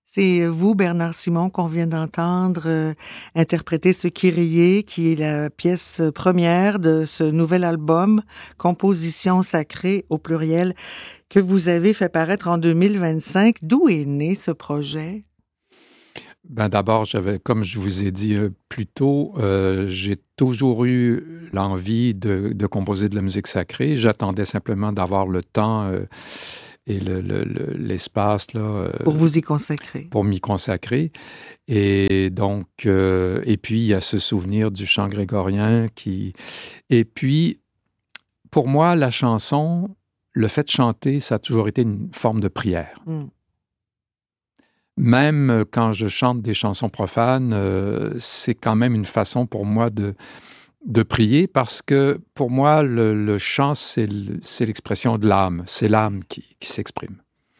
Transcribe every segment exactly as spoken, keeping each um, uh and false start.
C'est vous, Bernard Simon, qu'on vient d'entendre euh, interpréter ce Kyrie, qui est la pièce première de ce nouvel album, Composition sacrée au pluriel, que vous avez fait paraître en deux mille vingt-cinq. D'où est né ce projet? Ben d'abord, j'avais, comme je vous ai dit euh, plus tôt, euh, j'ai toujours eu l'envie de, de composer de la musique sacrée. J'attendais simplement d'avoir le temps euh, et le, le, le, l'espace là, euh, Pour vous y consacrer. Pour m'y consacrer. Et donc, euh, et puis, il y a ce souvenir du chant grégorien qui... Et puis, pour moi, la chanson, le fait de chanter, ça a toujours été une forme de prière. Mm. Même quand je chante des chansons profanes, euh, c'est quand même une façon pour moi de, de prier parce que pour moi, le, le chant, c'est, le, c'est l'expression de l'âme. C'est l'âme qui, qui s'exprime.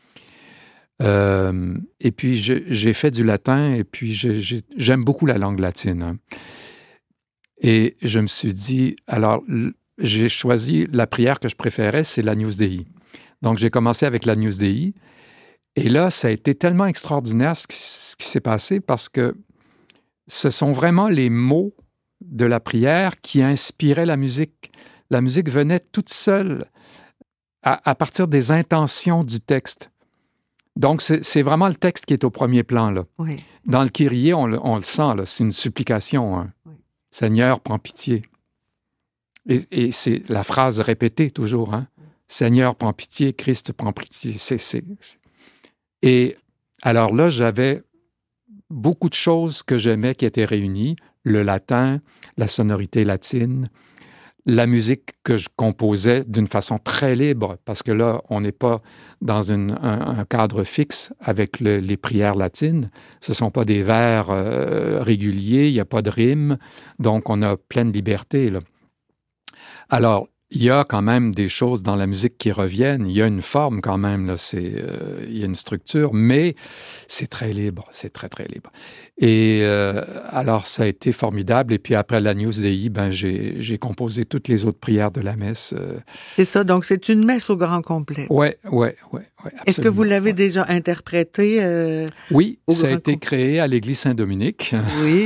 Euh, et puis, j'ai, j'ai fait du latin et puis j'ai, j'ai, j'aime beaucoup la langue latine. Hein. Et je me suis dit, alors, j'ai choisi la prière que je préférais, c'est l'Agnus Dei. Donc, j'ai commencé avec l'Agnus Dei. Et là, ça a été tellement extraordinaire ce qui, ce qui s'est passé parce que ce sont vraiment les mots de la prière qui inspiraient la musique. La musique venait toute seule à, à partir des intentions du texte. Donc, c'est, c'est vraiment le texte qui est au premier plan. Là. Oui. Dans le Kyrie, on le, on le sent, là, c'est une supplication. Hein. Oui. Seigneur, prends pitié. Et, et c'est la phrase répétée toujours. Hein. Seigneur, prends pitié, Christ, prends pitié. C'est, c'est, c'est... Et alors là, j'avais beaucoup de choses que j'aimais qui étaient réunies. Le latin, la sonorité latine, la musique que je composais d'une façon très libre, parce que là, on n'est pas dans une, un, un cadre fixe avec le, les prières latines. Ce ne sont pas des vers euh, réguliers, il n'y a pas de rime, donc on a pleine liberté, là. Alors, il y a quand même des choses dans la musique qui reviennent. Il y a une forme quand même, là, c'est, euh, il y a une structure, mais c'est très libre, c'est très, très libre. Et euh, alors, ça a été formidable. Et puis après l'Agnus Dei, ben, j'ai, j'ai composé toutes les autres prières de la messe. Euh... C'est ça, donc c'est une messe au grand complet. Oui, oui, oui. Est-ce que vous l'avez ouais. déjà interprétée? Euh, oui, ça a été complet. Créé à l'église Saint-Dominique. Oui.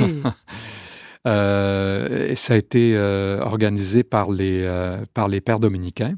Euh, et ça a été euh, organisé par les, euh, par les pères dominicains.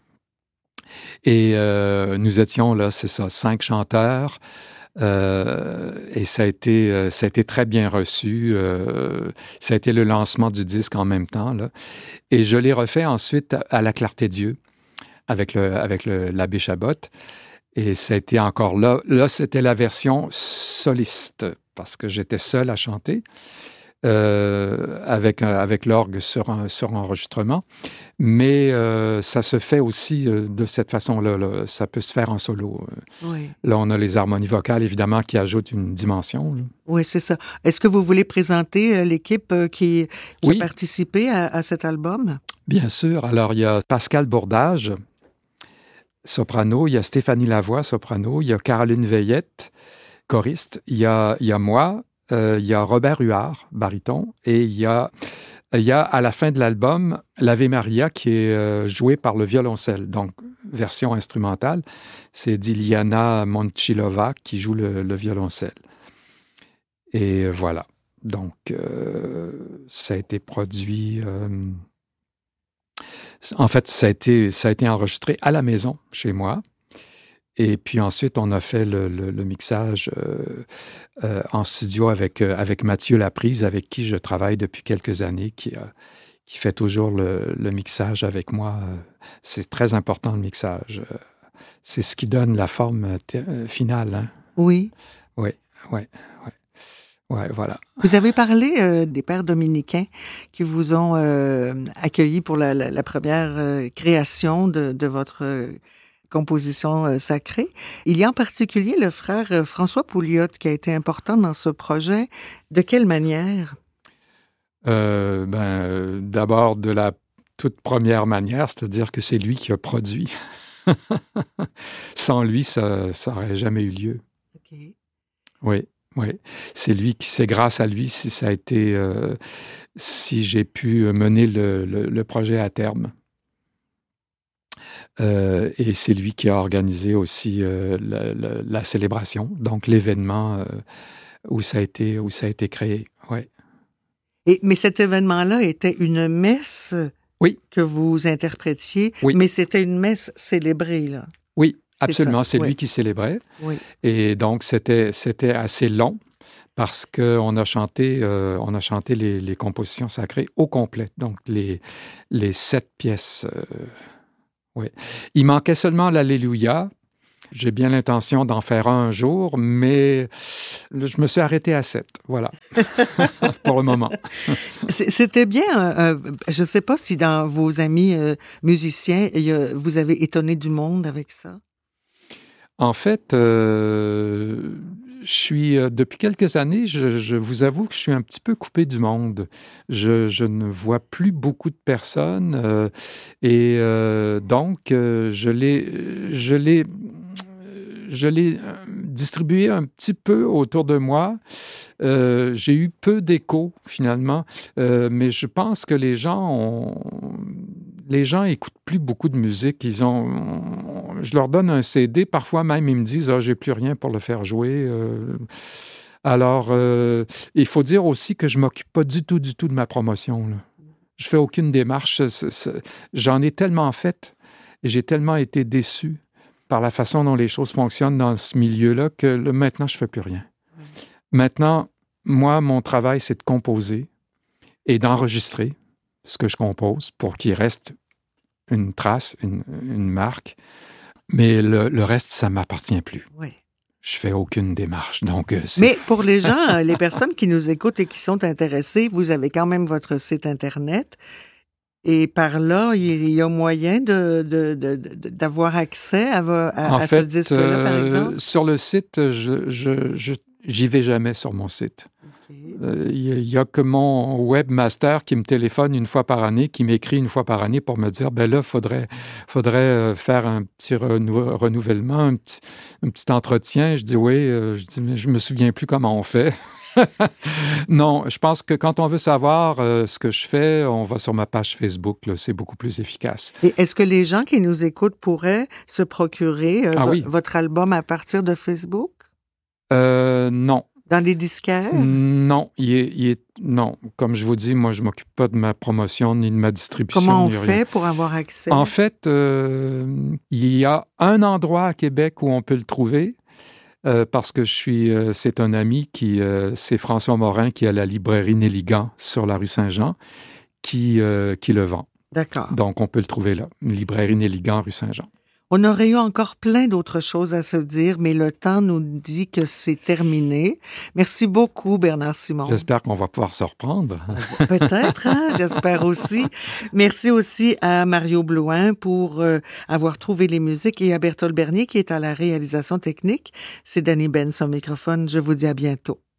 Et euh, nous étions là, c'est ça, cinq chanteurs. Euh, et ça a, été, euh, ça a été très bien reçu. Euh, ça a été le lancement du disque en même temps. Là. Et je l'ai refait ensuite à, à la Clarté-Dieu avec, le, avec le, l'abbé Chabot. Et ça a été encore là. Là, c'était la version soliste parce que j'étais seul à chanter. Euh, avec, avec l'orgue sur, un, sur enregistrement. Mais euh, ça se fait aussi euh, de cette façon-là. Là. Ça peut se faire en solo. Oui. Là, on a les harmonies vocales, évidemment, qui ajoutent une dimension. Là. Oui, c'est ça. Est-ce que vous voulez présenter euh, l'équipe euh, qui, qui oui. a participé à, à cet album? Bien sûr. Alors, il y a Pascal Bourdage, soprano. Il y a Stéphanie Lavoie, soprano. Il y a Caroline Veillette, choriste. Il y a, il y a moi. Il euh, y a Robert Huard, baryton, et il y a, il y a à la fin de l'album l'Ave Maria qui est euh, joué par le violoncelle, donc version instrumentale. C'est Diliana Moncilova qui joue le, le violoncelle. Et voilà. Donc, euh, ça a été produit... Euh, en fait, ça a été, ça a été enregistré à la maison, chez moi. Et puis ensuite, on a fait le, le, le mixage euh, euh, en studio avec, euh, avec Mathieu Laprise, avec qui je travaille depuis quelques années, qui, euh, qui fait toujours le, le mixage avec moi. C'est très important, le mixage. C'est ce qui donne la forme t- finale. Hein? Oui. Oui, oui, oui. Ouais, voilà. Vous avez parlé euh, des pères dominicains qui vous ont euh, accueilli pour la, la, la première euh, création de, de votre... Euh, composition euh, sacrée. Il y a en particulier le frère euh, François Pouliot qui a été important dans ce projet. De quelle manière? Euh, ben, euh, d'abord, de la toute première manière, c'est-à-dire que c'est lui qui a produit. Sans lui, ça n'aurait jamais eu lieu. OK. Oui, oui. C'est lui qui, c'est grâce à lui si ça a été, euh, si j'ai pu mener le, le, le projet à terme. Euh, et c'est lui qui a organisé aussi euh, la, la, la célébration, donc l'événement euh, où ça a été, où ça a été créé. Ouais. Et, mais cet événement-là était une messe oui. que vous interprétiez, oui. mais c'était une messe célébrée, là. Oui, absolument. C'est, c'est oui. lui qui célébrait. Oui. Et donc, c'était, c'était assez long parce qu'on a chanté, euh, on a chanté les, les compositions sacrées au complet, donc les, les sept pièces. Euh, oui. Il manquait seulement l'Alléluia. J'ai bien l'intention d'en faire un, un jour, mais je me suis arrêté à sept. Voilà, pour le moment. C'était bien. Euh, je ne sais pas si dans vos amis euh, musiciens, a, vous avez étonné du monde avec ça. En fait, euh, je suis, euh, depuis quelques années, je, je vous avoue que je suis un petit peu coupé du monde. Je, je ne vois plus beaucoup de personnes euh, et euh, donc euh, je l'ai, je l'ai, je l'ai distribué un petit peu autour de moi. Euh, j'ai eu peu d'écho finalement, euh, mais je pense que les gens ont... Les gens n'écoutent plus beaucoup de musique. Ils ont, je leur donne un C D, parfois même ils me disent ah, « j'ai plus rien pour le faire jouer euh, ». Alors, euh, il faut dire aussi que je ne m'occupe pas du tout, du tout de ma promotion. Là. Je ne fais aucune démarche. C'est, c'est, j'en ai tellement fait et j'ai tellement été déçu par la façon dont les choses fonctionnent dans ce milieu-là que là, maintenant, je ne fais plus rien. Maintenant, moi, mon travail, c'est de composer et d'enregistrer ce que je compose pour qu'il reste une trace, une, une marque. Mais le, le reste, ça ne m'appartient plus. Oui. Je ne fais aucune démarche. Donc, c'est... Mais pour les gens, les personnes qui nous écoutent et qui sont intéressées, vous avez quand même votre site Internet. Et par là, il y a moyen de, de, de, de, d'avoir accès à, à, en à fait, ce disque-là, euh, par exemple? Sur le site, je, je, je, j'y vais jamais sur mon site. Il okay. euh, y a que mon webmaster qui me téléphone une fois par année, qui m'écrit une fois par année pour me dire, ben là, il faudrait, faudrait faire un petit renou- renouvellement, un petit, un petit entretien. Je dis oui, euh, je dis, mais je me souviens plus comment on fait. Non, je pense que quand on veut savoir euh, ce que je fais, on va sur ma page Facebook, là, c'est beaucoup plus efficace. Et est-ce que les gens qui nous écoutent pourraient se procurer euh, ah, v- oui. votre album à partir de Facebook? Euh, non. Dans les disquaires? Non, il est, il est, non. Comme je vous dis, moi, je ne m'occupe pas de ma promotion ni de ma distribution. Comment on ni fait rien. pour avoir accès? En fait, euh, il y a un endroit à Québec où on peut le trouver, euh, parce que je suis, euh, c'est un ami, qui, euh, c'est François Morin, qui a la librairie Néligan sur la rue Saint-Jean, qui, euh, qui le vend. D'accord. Donc, on peut le trouver là, une librairie Néligan, rue Saint-Jean. On aurait eu encore plein d'autres choses à se dire, mais le temps nous dit que c'est terminé. Merci beaucoup, Bernard Simon. J'espère qu'on va pouvoir se reprendre. Peut-être, hein? J'espère aussi. Merci aussi à Mario Blouin pour euh, avoir trouvé les musiques et à Berthold Bernier qui est à la réalisation technique. C'est Danny Benz au microphone. Je vous dis à bientôt.